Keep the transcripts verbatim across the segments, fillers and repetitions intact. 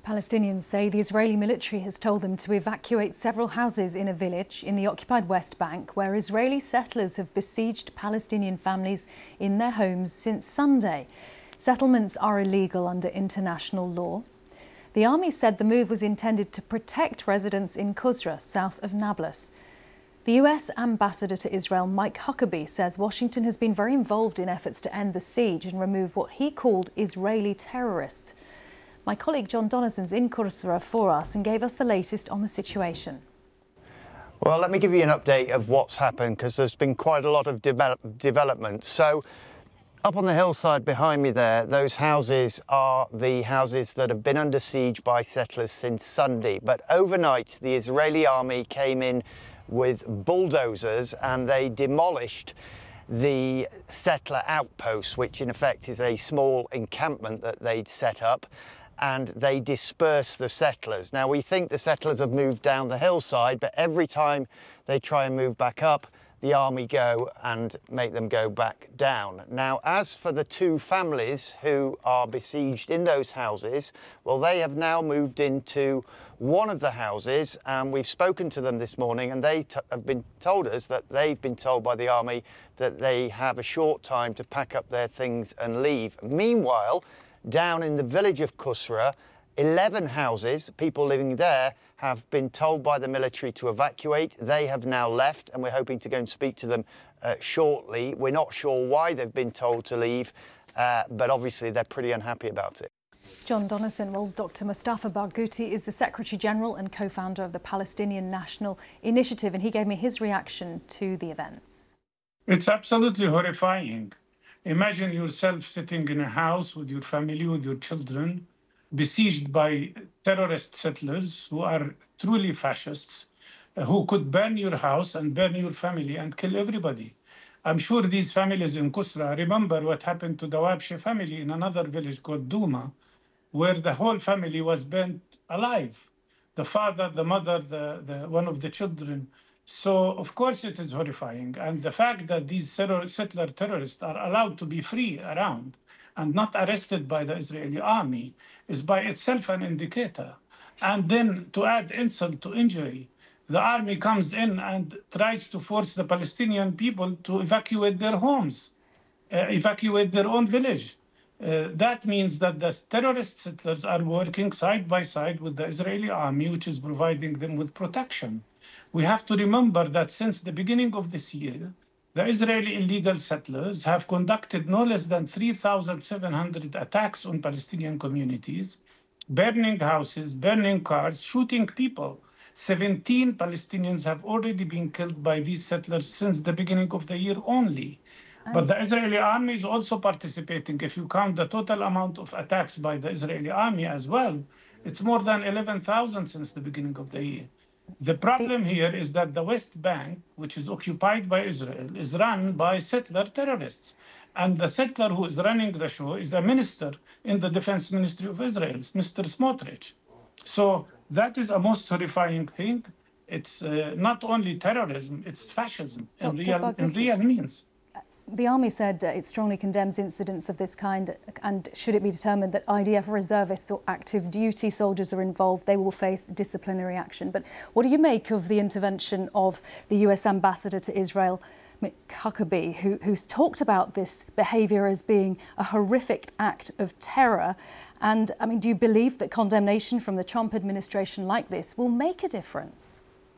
Palestinians say the Israeli military has told them to evacuate several houses in a village in the occupied West Bank, where Israeli settlers have besieged Palestinian families in their homes since Sunday. Settlements are illegal under international law. The army said the move was intended to protect residents in Qusra, south of Nablus. The U S ambassador to Israel, Mike Huckabee, says Washington has been very involved in efforts to end the siege and remove what he called Israeli terrorists. My colleague John Donaldson's in Qusra for us and gave us the latest on the situation. Well, let me give you an update of what's happened, because there's been quite a lot of develop development. So, up on the hillside behind me there, those houses are the houses that have been under siege by settlers since Sunday. But overnight, the Israeli army came in with bulldozers and they demolished the settler outpost, which in effect is a small encampment that they'd set up, and they dispersed the settlers. Now, we think the settlers have moved down the hillside, but every time they try and move back up, the army go and make them go back down. Now, as for the two families who are besieged in those houses, well, they have now moved into one of the houses, and we've spoken to them this morning, and they t have been told us that they've been told by the army that they have a short time to pack up their things and leave. Meanwhile, down in the village of Qusra, eleven houses, people living there, have been told by the military to evacuate. They have now left, and we're hoping to go and speak to them uh, shortly. We're not sure why they've been told to leave, uh, but obviously they're pretty unhappy about it. John Donaldson. Well, Doctor Mustafa Barghouti is the Secretary General and co-founder of the Palestinian National Initiative, and he gave me his reaction to the events. It's absolutely horrifying. Imagine yourself sitting in a house with your family, with your children, besieged by terrorist settlers who are truly fascists, uh, who could burn your house and burn your family and kill everybody. I'm sure these families in Qusra remember what happened to the Wabshi family in another village called Douma, where the whole family was burnt alive. The father, the mother, the, the, one of the children. So, of course, it is horrifying. And the fact that these settler terrorists are allowed to be free around and not arrested by the Israeli army is by itself an indicator. And then to add insult to injury, the army comes in and tries to force the Palestinian people to evacuate their homes, uh, evacuate their own village. Uh, that means that the terrorist settlers are working side by side with the Israeli army, which is providing them with protection. We have to remember that since the beginning of this year, the Israeli illegal settlers have conducted no less than three thousand seven hundred attacks on Palestinian communities, burning houses, burning cars, shooting people. seventeen Palestinians have already been killed by these settlers since the beginning of the year only. But the Israeli army is also participating. If you count the total amount of attacks by the Israeli army as well, it's more than eleven thousand since the beginning of the year. The problem here is that the West Bank, which is occupied by Israel, is run by settler terrorists. And the settler who is running the show is a minister in the Defense Ministry of Israel, Mister Smotrich. So that is a most horrifying thing. It's uh, not only terrorism, it's fascism in real, in real means. The army said uh, it strongly condemns incidents of this kind, and should it be determined that I D F reservists or active duty soldiers are involved, they will face disciplinary action. But what do you make of the intervention of the U S ambassador to Israel, Mike Huckabee, who, who's talked about this behaviour as being a horrific act of terror? And, I mean, do you believe that condemnation from the Trump administration like this will make a difference?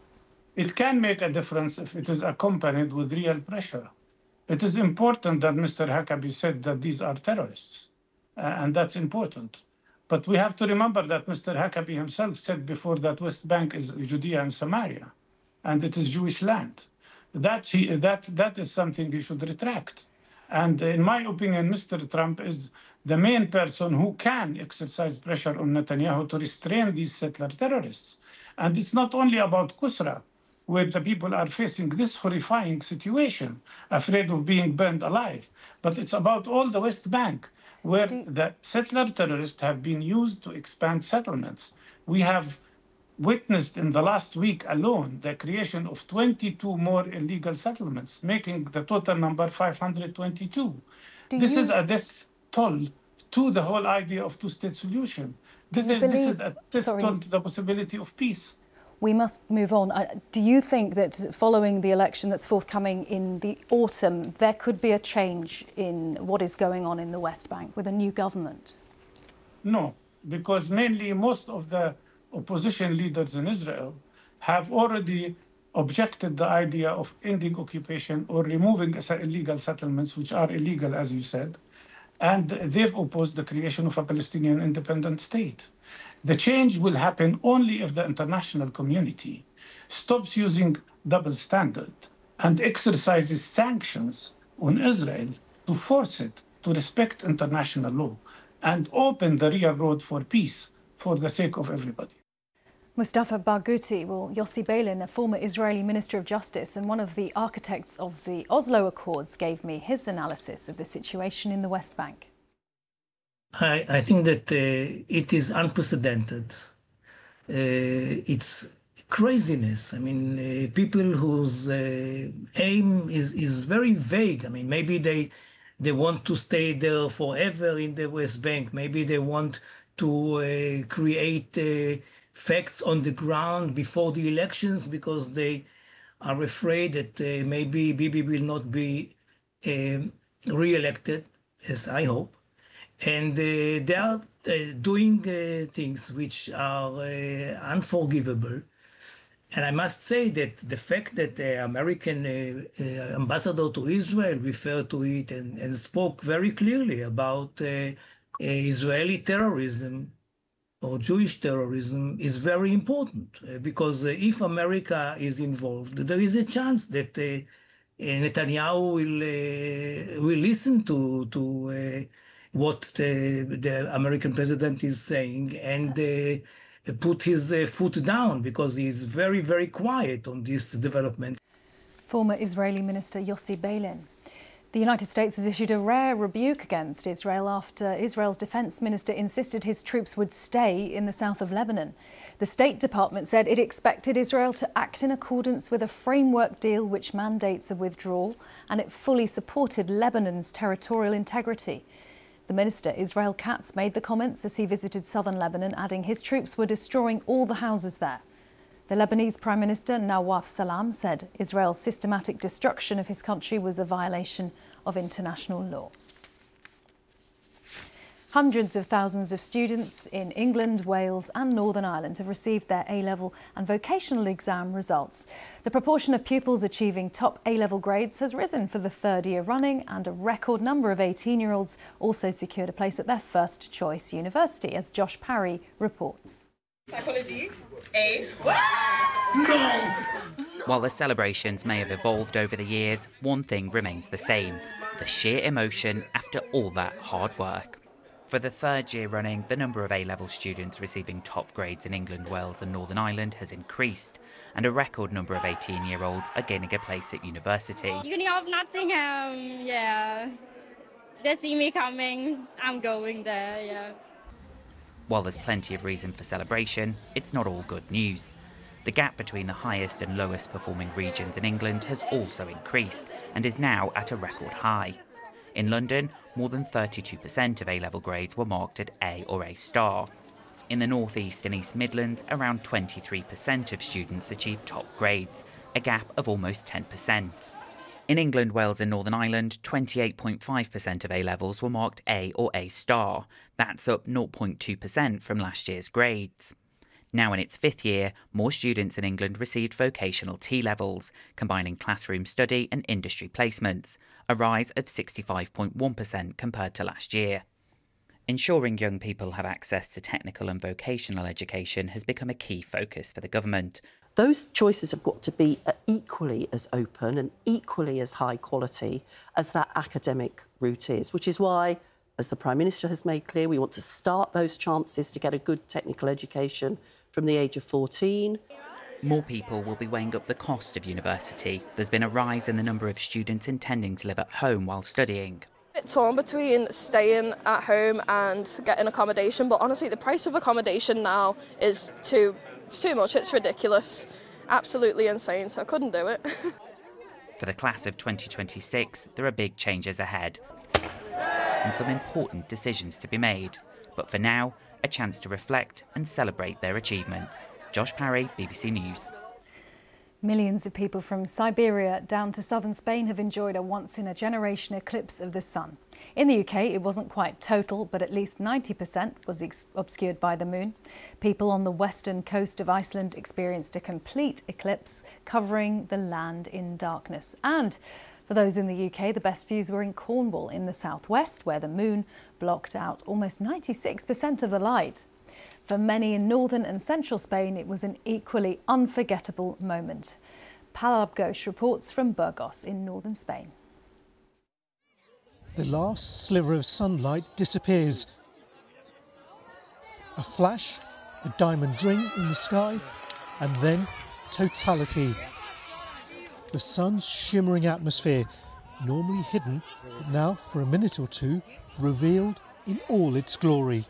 It can make a difference if it is accompanied with real pressure. It is important that Mister Huckabee said that these are terrorists, uh, and that's important. But we have to remember that Mister Huckabee himself said before that West Bank is Judea and Samaria, and it is Jewish land. That, he, that, that is something he should retract. And in my opinion, Mister Trump is the main person who can exercise pressure on Netanyahu to restrain these settler terrorists. And it's not only about Qusra, where the people are facing this horrifying situation, afraid of being burned alive. But it's about all the West Bank, where the settler terrorists have been used to expand settlements. We have witnessed in the last week alone the creation of twenty-two more illegal settlements, making the total number five hundred twenty-two. Do this you... is a death toll to the whole idea of two-state solution. This, believe, this is a testament sorry. to the possibility of peace. We must move on. Uh, do you think that following the election that's forthcoming in the autumn, there could be a change in what is going on in the West Bank with a new government? No, because mainly most of the opposition leaders in Israel have already objected the idea of ending occupation or removing illegal settlements, which are illegal, as you said, and they've opposed the creation of a Palestinian independent state. The change will happen only if the international community stops using double standard and exercises sanctions on Israel to force it to respect international law and open the real road for peace for the sake of everybody. Mustafa Barghouti, well, Yossi Beilin, a former Israeli Minister of Justice and one of the architects of the Oslo Accords, gave me his analysis of the situation in the West Bank. I, I think that uh, it is unprecedented. Uh, it's craziness. I mean, uh, people whose uh, aim is, is very vague. I mean, maybe they, they want to stay there forever in the West Bank. Maybe they want to uh, create uh, facts on the ground before the elections because they are afraid that uh, maybe Bibi will not be um, re-elected, as I hope. And uh, they are uh, doing uh, things which are uh, unforgivable. And I must say that the fact that the American uh, uh, ambassador to Israel referred to it and, and spoke very clearly about uh, uh, Israeli terrorism or Jewish terrorism is very important uh, because uh, if America is involved, there is a chance that uh, Netanyahu will, uh, will listen to, to uh, what the, the American president is saying and uh, put his uh, foot down because he is very, very quiet on this development. Former Israeli Minister Yossi Beilin. The United States has issued a rare rebuke against Israel after Israel's defense minister insisted his troops would stay in the south of Lebanon. The State Department said it expected Israel to act in accordance with a framework deal which mandates a withdrawal, and it fully supported Lebanon's territorial integrity. The minister, Israel Katz, made the comments as he visited southern Lebanon, adding his troops were destroying all the houses there. The Lebanese Prime Minister Nawaf Salam said Israel's systematic destruction of his country was a violation of international law. Hundreds of thousands of students in England, Wales and Northern Ireland have received their A-level and vocational exam results. The proportion of pupils achieving top A-level grades has risen for the third year running, and a record number of eighteen-year-olds also secured a place at their first choice university, as Josh Parry reports. Psychology, A. No! While the celebrations may have evolved over the years, one thing remains the same: the sheer emotion after all that hard work. For the third year running, the number of A-level students receiving top grades in England, Wales and Northern Ireland has increased, and a record number of eighteen-year-olds are gaining a place at university. Uni of Nottingham, yeah. They see me coming, I'm going there, yeah. While there's plenty of reason for celebration, it's not all good news. The gap between the highest and lowest performing regions in England has also increased and is now at a record high. In London, more than thirty-two percent of A-level grades were marked at A or A star. In the North East and East Midlands, around twenty-three percent of students achieved top grades, a gap of almost ten percent. In England, Wales and Northern Ireland, twenty-eight point five percent of A-levels were marked A or A star. That's up zero point two percent from last year's grades. Now in its fifth year, more students in England received vocational T-levels, combining classroom study and industry placements, a rise of sixty-five point one percent compared to last year. Ensuring young people have access to technical and vocational education has become a key focus for the government. Those choices have got to be equally as open and equally as high quality as that academic route is, which is why, as the Prime Minister has made clear, we want to start those chances to get a good technical education from the age of fourteen. More people will be weighing up the cost of university. There's been a rise in the number of students intending to live at home while studying. It's torn between staying at home and getting accommodation, but honestly the price of accommodation now is too, it's too much, it's ridiculous. Absolutely insane, so I couldn't do it. For the class of twenty twenty-six, there are big changes ahead. and some important decisions to be made. But for now, a chance to reflect and celebrate their achievements. Josh Parry, B B C News. Millions of people from Siberia down to southern Spain have enjoyed a once-in-a-generation eclipse of the sun. In the U K, it wasn't quite total, but at least ninety percent was obscured by the moon. People on the western coast of Iceland experienced a complete eclipse, covering the land in darkness. And for those in the U K, the best views were in Cornwall in the southwest, where the moon blocked out almost ninety-six percent of the light. For many in northern and central Spain, it was an equally unforgettable moment. Palab Ghosh reports from Burgos in northern Spain. The last sliver of sunlight disappears. A flash, a diamond ring in the sky, and then totality. The sun's shimmering atmosphere, normally hidden, but now for a minute or two, revealed in all its glory.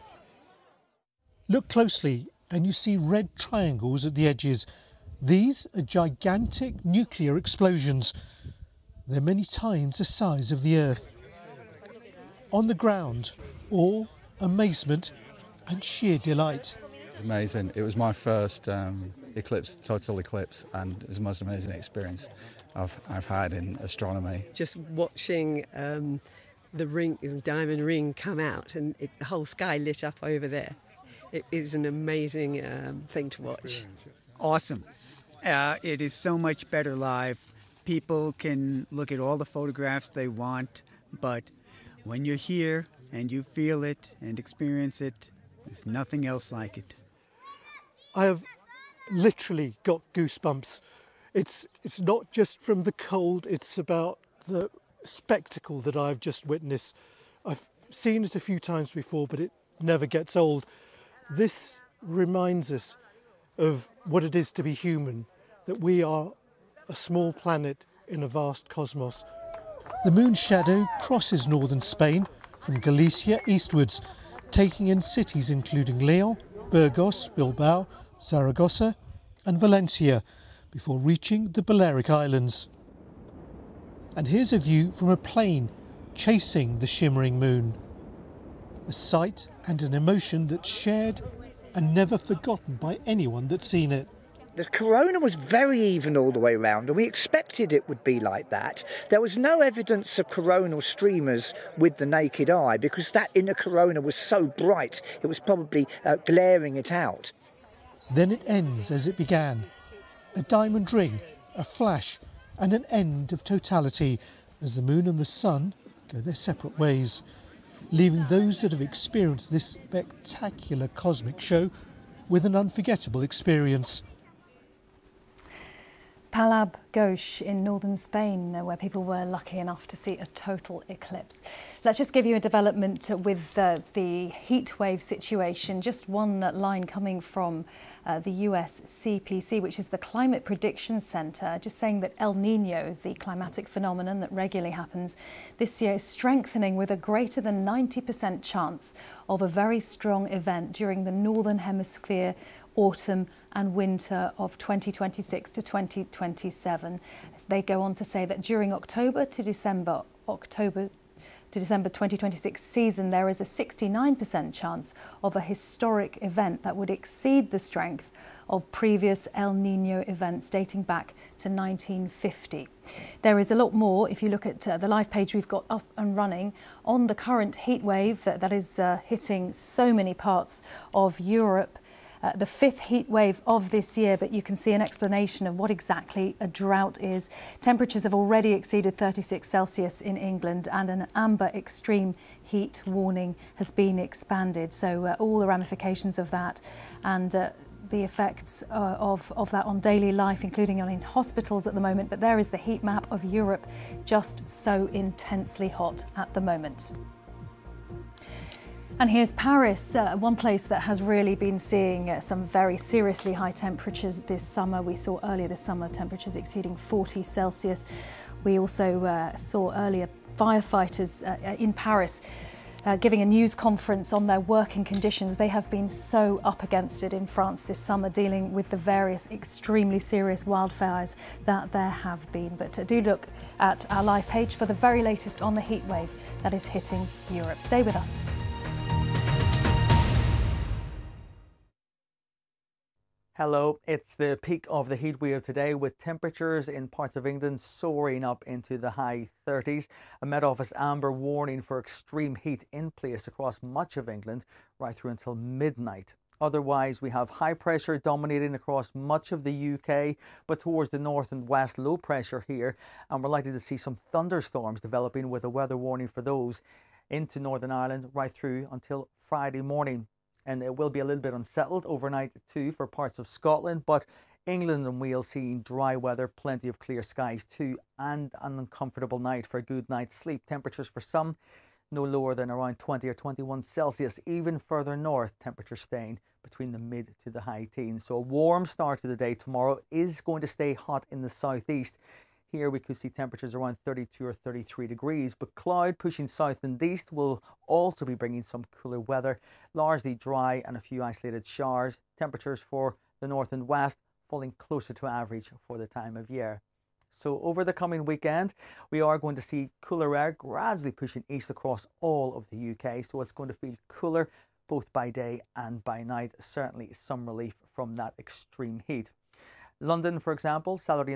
Look closely and you see red triangles at the edges. These are gigantic nuclear explosions. They're many times the size of the Earth. On the ground, awe, amazement and sheer delight. It was amazing. It was my first um, eclipse, total eclipse, and it was the most amazing experience I've, I've had in astronomy. Just watching um, the ring, the diamond ring come out and it, the whole sky lit up over there. It is an amazing um, thing to watch. Awesome. Uh, it is so much better live. People can look at all the photographs they want, but when you're here and you feel it and experience it, there's nothing else like it. I have literally got goosebumps. It's, it's not just from the cold, it's about the spectacle that I've just witnessed. I've seen it a few times before, but it never gets old. This reminds us of what it is to be human, that we are a small planet in a vast cosmos. The moon's shadow crosses northern Spain from Galicia eastwards, taking in cities including Leon, Burgos, Bilbao, Zaragoza and Valencia, before reaching the Balearic Islands. And here's a view from a plane chasing the shimmering moon. A sight and an emotion that's shared and never forgotten by anyone that's seen it. The corona was very even all the way around, and we expected it would be like that. There was no evidence of coronal streamers with the naked eye because that inner corona was so bright, it was probably uh, glaring it out. Then it ends as it began. A diamond ring, a flash, and an end of totality as the moon and the sun go their separate ways, leaving those that have experienced this spectacular cosmic show with an unforgettable experience. Palab Ghosh in northern Spain, where people were lucky enough to see a total eclipse. Let's just give you a development with uh, the heat wave situation. Just one line coming from uh, the U S C P C, which is the Climate Prediction Centre, just saying that El Nino, the climatic phenomenon that regularly happens this year, is strengthening with a greater than ninety percent chance of a very strong event during the Northern Hemisphere autumn and winter of twenty twenty-six to twenty twenty-seven. As they go on to say that during October to December, October to December twenty twenty-six season, there is a sixty-nine percent chance of a historic event that would exceed the strength of previous El Nino events dating back to nineteen fifty. There is a lot more if you look at uh, the live page we've got up and running on the current heat wave that, that is uh, hitting so many parts of Europe. Uh, the fifth heat wave of this year, but you can see an explanation of what exactly a drought is. Temperatures have already exceeded thirty-six Celsius in England, and an amber extreme heat warning has been expanded. So uh, all the ramifications of that and uh, the effects uh, of, of that on daily life, including on in hospitals at the moment. But there is the heat map of Europe, just so intensely hot at the moment. And here's Paris, uh, one place that has really been seeing uh, some very seriously high temperatures this summer. We saw earlier this summer temperatures exceeding forty Celsius. We also uh, saw earlier firefighters uh, in Paris uh, giving a news conference on their working conditions. They have been so up against it in France this summer, dealing with the various extremely serious wildfires that there have been. But uh, do look at our live page for the very latest on the heat wave that is hitting Europe. Stay with us. Hello, it's the peak of the heat wave today, with temperatures in parts of England soaring up into the high thirties. A Met Office amber warning for extreme heat in place across much of England right through until midnight. Otherwise, we have high pressure dominating across much of the U K, but towards the north and west, low pressure here, and we're likely to see some thunderstorms developing, with a weather warning for those into Northern Ireland right through until Friday morning. And it will be a little bit unsettled overnight too for parts of Scotland, but England and Wales seeing dry weather, plenty of clear skies too, and an uncomfortable night for a good night's sleep. Temperatures for some no lower than around twenty or twenty-one Celsius. Even further north, temperatures staying between the mid to the high teens. So a warm start to the day tomorrow. Is going to stay hot in the southeast. Here we could see temperatures around thirty-two or thirty-three degrees, but cloud pushing south and east will also be bringing some cooler weather, largely dry and a few isolated showers. Temperatures for the north and west falling closer to average for the time of year. So over the coming weekend, we are going to see cooler air gradually pushing east across all of the U K, so it's going to feel cooler both by day and by night. Certainly some relief from that extreme heat. London, for example, Saturday